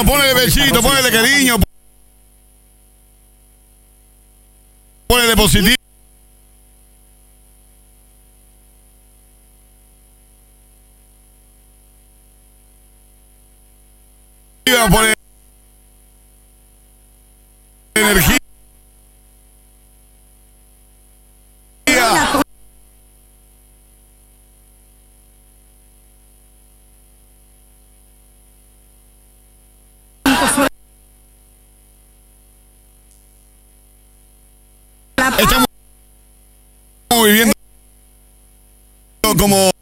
ponele besito, ponele cariño, ponele positivo. Ponele energía. Estamos viviendo como